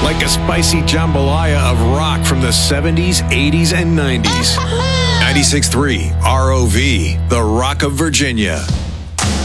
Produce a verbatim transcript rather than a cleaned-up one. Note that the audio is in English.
like a spicy jambalaya of rock from the seventies, eighties, and nineties. ninety-six point three R O V, the Rock of Virginia.